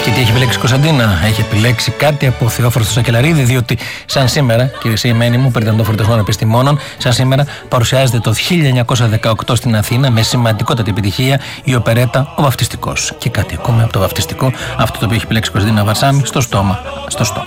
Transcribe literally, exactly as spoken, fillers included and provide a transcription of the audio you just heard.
Και τι έχει επιλέξει η Κωνσταντίνα? Έχει επιλέξει κάτι από Θεόφραστο στο Σακελαρίδη, διότι σαν σήμερα, κύριε Σιεμένη μου, περί των φορτηγών επιστημόνων, σαν σήμερα παρουσιάζεται το χίλια εννιακόσια δεκαοκτώ στην Αθήνα με σημαντικότατη επιτυχία η οπερέτα Ο Βαφτιστικός. Και κάτι ακόμα από το βαφτιστικό, αυτό το οποίο έχει επιλέξει η Κωνσταντίνα Βαρσάμι, στο στόμα. Στο στόμα.